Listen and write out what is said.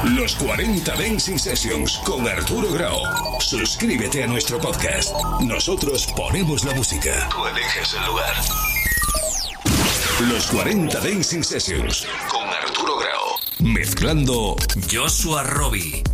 Los 40 Dancing Sessions con Arturo Grau. Suscríbete a nuestro podcast. Nosotros ponemos la música. Tú eliges el lugar. Los 40 Dancing Sessions con Arturo Grau. Mezclando Joshua Robbie.